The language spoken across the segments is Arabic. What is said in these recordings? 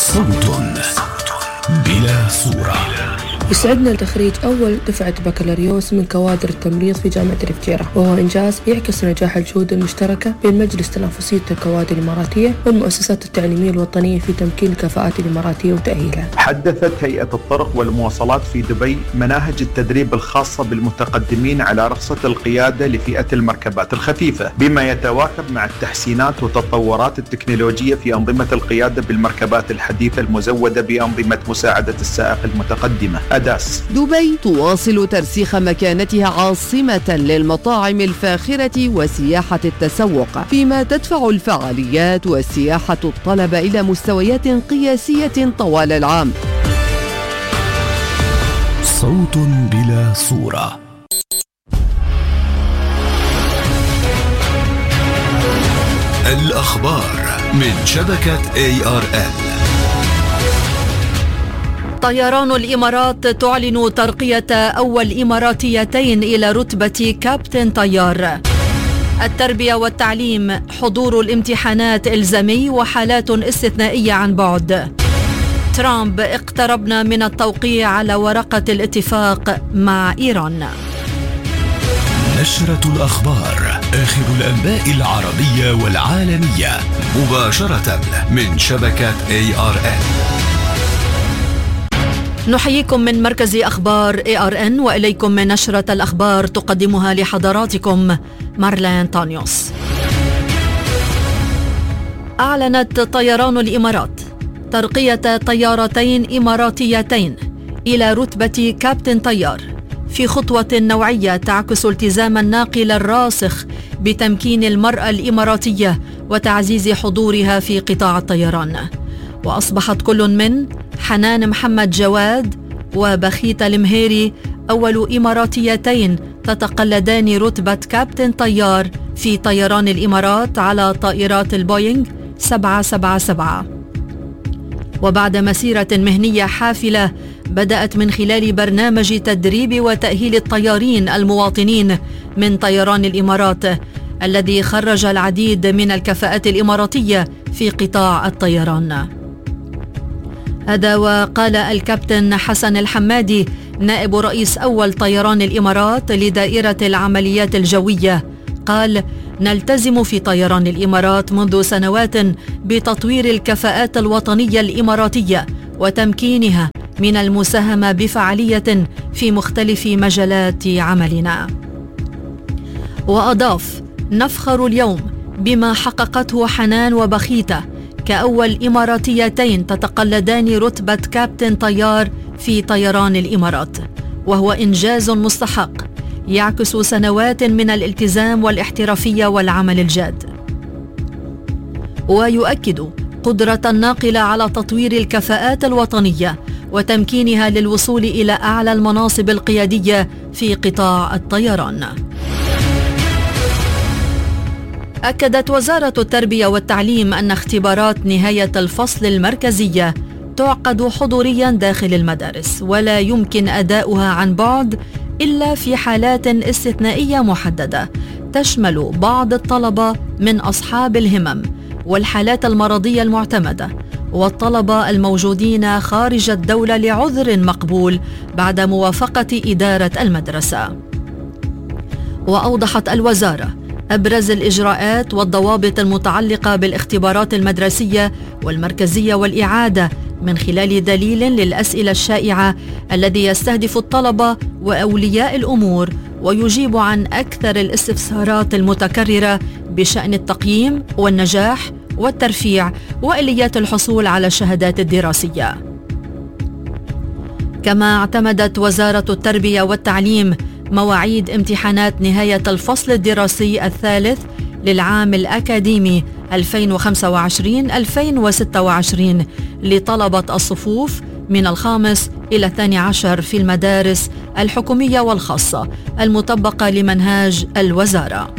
صوت بلا صورة. يسعدنا تخريج أول دفعة بكالوريوس من كوادر التمريض في جامعة الفجيرة، وهو إنجاز يعكس نجاح الجهود المشتركة بين مجلس تنافسية الكوادر الإماراتية والمؤسسات التعليمية الوطنية في تمكين الكفاءات الإماراتية وتأهيلها. حدثت هيئة الطرق والمواصلات في دبي مناهج التدريب الخاصة بالمتقدمين على رخصة القيادة لفئة المركبات الخفيفة، بما يتواكب مع التحسينات والتطورات التكنولوجية في أنظمة القيادة بالمركبات الحديثة المزودة بأنظمة مساعدة السائق المتقدمة أداس. دبي تواصل ترسيخ مكانتها عاصمة للمطاعم الفاخرة وسياحة التسوق، فيما تدفع الفعاليات والسياحة الطلب إلى مستويات قياسية طوال العام. صوت بلا صورة. الأخبار من شبكة ARN. طيران الإمارات تعلن ترقية أول إماراتيتين إلى رتبة كابتن طيار. التربية والتعليم، حضور الامتحانات إلزامي وحالات استثنائية عن بعد. ترامب، اقتربنا من التوقيع على ورقة الاتفاق مع إيران. نشرة الأخبار، آخر الأنباء العربية والعالمية، مباشرة من شبكة ARN. نحييكم من مركز أخبار ARN، وإليكم من نشرة الأخبار تقدمها لحضراتكم مارلين تانيوس. أعلنت طيران الإمارات ترقية طيارتين إماراتيتين إلى رتبة كابتن طيار، في خطوة نوعية تعكس التزام الناقل الراسخ بتمكين المرأة الإماراتية وتعزيز حضورها في قطاع الطيران. وأصبحت كل من حنان محمد جواد وبخيتة المهيري أول إماراتيتين تتقلدان رتبة كابتن طيار في طيران الإمارات على طائرات البوينغ 777. وبعد مسيرة مهنية حافلة بدأت من خلال برنامج تدريب وتأهيل الطيارين المواطنين من طيران الإمارات، الذي خرج العديد من الكفاءات الإماراتية في قطاع الطيران. هذا وقال الكابتن حسن الحمادي نائب رئيس أول طيران الإمارات لدائرة العمليات الجوية، قال: نلتزم في طيران الإمارات منذ سنوات بتطوير الكفاءات الوطنية الإماراتية وتمكينها من المساهمة بفعالية في مختلف مجالات عملنا. وأضاف: نفخر اليوم بما حققته حنان وبخيتة كأول إماراتيتين تتقلدان رتبة كابتن طيار في طيران الإمارات، وهو إنجاز مستحق يعكس سنوات من الالتزام والاحترافية والعمل الجاد، ويؤكد قدرة الناقلة على تطوير الكفاءات الوطنية وتمكينها للوصول إلى أعلى المناصب القيادية في قطاع الطيران. أكدت وزارة التربية والتعليم أن اختبارات نهاية الفصل المركزية تعقد حضوريا داخل المدارس، ولا يمكن أداؤها عن بعد إلا في حالات استثنائية محددة تشمل بعض الطلبة من أصحاب الهمم والحالات المرضية المعتمدة والطلبة الموجودين خارج الدولة لعذر مقبول بعد موافقة إدارة المدرسة. وأوضحت الوزارة أبرز الإجراءات والضوابط المتعلقة بالاختبارات المدرسية والمركزية والإعادة من خلال دليل للأسئلة الشائعة الذي يستهدف الطلبة وأولياء الأمور ويجيب عن أكثر الاستفسارات المتكررة بشأن التقييم والنجاح والترفيع وآليات الحصول على الشهادات الدراسية. كما اعتمدت وزارة التربية والتعليم مواعيد امتحانات نهاية الفصل الدراسي الثالث للعام الأكاديمي 2025-2026 لطلبة الصفوف من 5 إلى 12 في المدارس الحكومية والخاصة المطبقة لمنهاج الوزارة.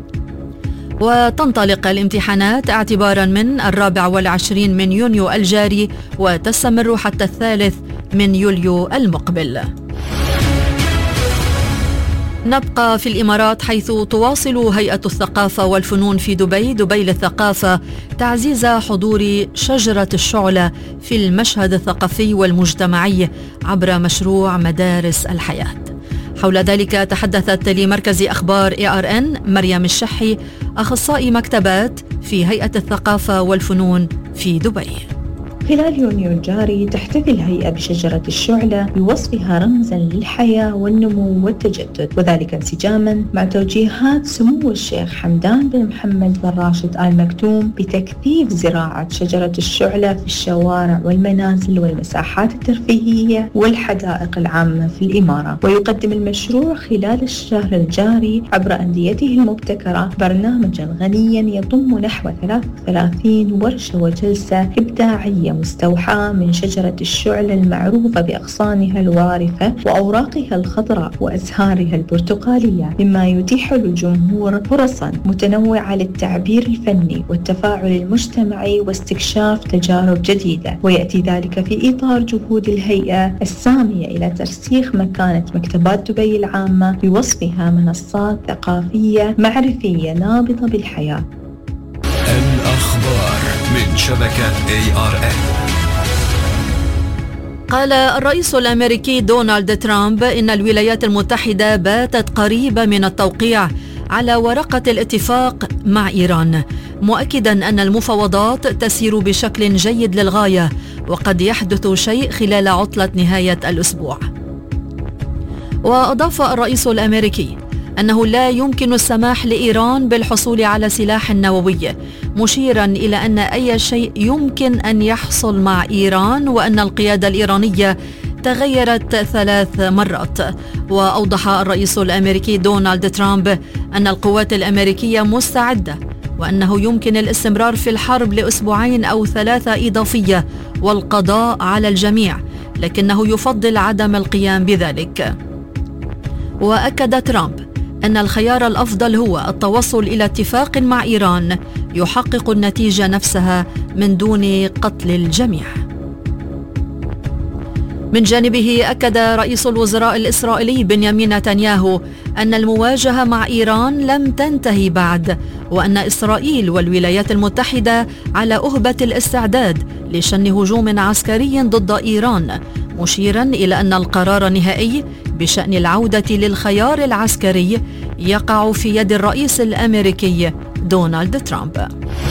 وتنطلق الامتحانات اعتبارا من 24 من يونيو الجاري وتستمر حتى 3 من يوليو المقبل. نبقى في الإمارات، حيث تواصل هيئة الثقافة والفنون في دبي للثقافة تعزيز حضور شجرة الشعلة في المشهد الثقافي والمجتمعي عبر مشروع مدارس الحياة. حول ذلك تحدثت لمركز أخبار ARN مريم الشحي، أخصائي مكتبات في هيئة الثقافة والفنون في دبي. خلال يونيو الجاري تحتفل الهيئة بشجرة الشعلة بوصفها رمزاً للحياة والنمو والتجدد، وذلك انسجاماً مع توجيهات سمو الشيخ حمدان بن محمد بن راشد آل مكتوم بتكثيف زراعة شجرة الشعلة في الشوارع والمنازل والمساحات الترفيهية والحدائق العامة في الإمارة. ويقدم المشروع خلال الشهر الجاري عبر أنديته المبتكرة برنامجاً غنياً يضم نحو 33 ورشة وجلسة إبداعية مستوحاة من شجرة الشعلة المعروفة بأغصانها الوارفة وأوراقها الخضراء وأزهارها البرتقالية، مما يتيح للجمهور فرصا متنوعة للتعبير الفني والتفاعل المجتمعي واستكشاف تجارب جديدة. ويأتي ذلك في إطار جهود الهيئة السامية إلى ترسيخ مكانة مكتبات دبي العامة بوصفها منصات ثقافية معرفية نابضة بالحياة. الأخبار من شبكة ARN. قال الرئيس الأمريكي دونالد ترامب إن الولايات المتحدة باتت قريبة من التوقيع على ورقة الاتفاق مع إيران، مؤكدا أن المفاوضات تسير بشكل جيد للغاية وقد يحدث شيء خلال عطلة نهاية الأسبوع. وأضاف الرئيس الأمريكي أنه لا يمكن السماح لإيران بالحصول على سلاح نووي، مشيرا إلى أن أي شيء يمكن أن يحصل مع إيران وأن القيادة الإيرانية تغيرت 3 مرات. وأوضح الرئيس الأمريكي دونالد ترامب أن القوات الأمريكية مستعدة وأنه يمكن الاستمرار في الحرب ل2 أو 3 إضافية والقضاء على الجميع، لكنه يفضل عدم القيام بذلك. وأكد ترامب أن الخيار الأفضل هو التوصل إلى اتفاق مع إيران يحقق النتيجة نفسها من دون قتل الجميع. من جانبه أكد رئيس الوزراء الإسرائيلي بنيامين نتنياهو أن المواجهة مع إيران لم تنتهي بعد، وأن إسرائيل والولايات المتحدة على أهبة الاستعداد لشن هجوم عسكري ضد إيران، مشيرا إلى أن القرار النهائي بشأن العودة للخيار العسكري يقع في يد الرئيس الأمريكي دونالد ترامب.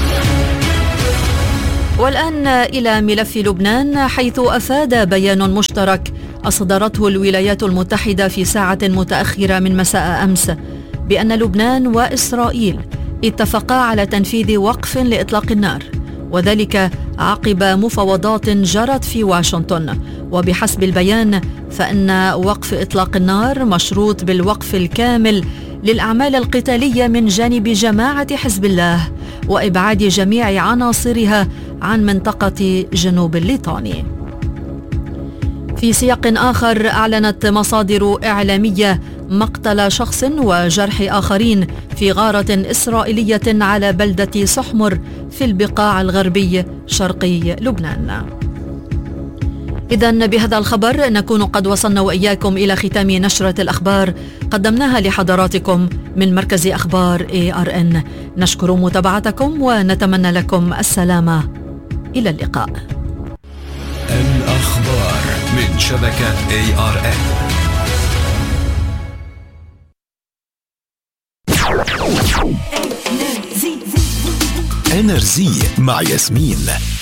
والآن إلى ملف لبنان، حيث أفاد بيان مشترك أصدرته الولايات المتحدة في ساعة متأخرة من مساء أمس بأن لبنان وإسرائيل اتفقا على تنفيذ وقف لإطلاق النار، وذلك عقب مفاوضات جرت في واشنطن. وبحسب البيان فإن وقف إطلاق النار مشروط بالوقف الكامل للأعمال القتالية من جانب جماعة حزب الله وإبعاد جميع عناصرها عن منطقة جنوب الليطاني. في سياق آخر، أعلنت مصادر إعلامية مقتل شخص وجرح آخرين في غارة إسرائيلية على بلدة سحمر في البقاع الغربي شرقي لبنان. إذن بهذا الخبر نكون قد وصلنا وإياكم إلى ختام نشرة الأخبار قدمناها لحضراتكم من مركز أخبار ARN. نشكر متابعتكم ونتمنى لكم السلامة. إلى اللقاء. الأخبار من شبكة ARN. إنرزي مع ياسمين.